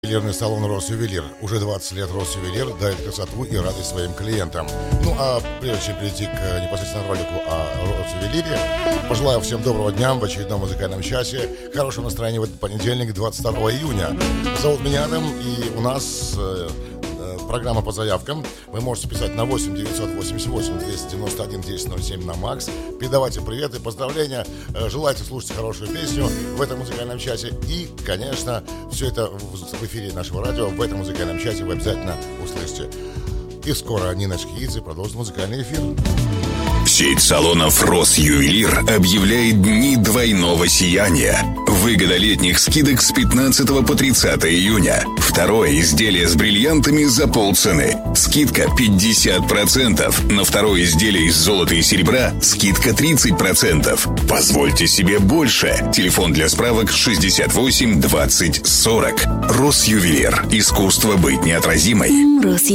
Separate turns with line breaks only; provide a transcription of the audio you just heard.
Ювелирный салон «Росювелир». Уже 20 лет «Росювелир» дает красоту и радость своим клиентам. Ну а прежде чем перейти к непосредственно ролику о «Росювелире», пожелаю всем доброго дня в очередном музыкальном часе. Хорошего настроения в этот понедельник, 22 июня. Зовут меня Адам, и у нас программа по заявкам. Вы можете писать на 8 988 291 1007 на МАКС. Передавайте привет и поздравления. Желайте слушать хорошую песню в этом музыкальном часе. И, конечно, все это в эфире нашего радио. В этом музыкальном часе вы обязательно услышите. И скоро Нина Чкиидзе продолжит музыкальный эфир.
Сеть салонов «Росювелир» объявляет дни двойного сияния. Выгода летних скидок с 15 по 30 июня. Второе изделие с бриллиантами за полцены. Скидка 50%. На второе изделие из золота и серебра скидка 30%. Позвольте себе больше. Телефон для справок 68 20 40. «Росювелир». Искусство быть неотразимой.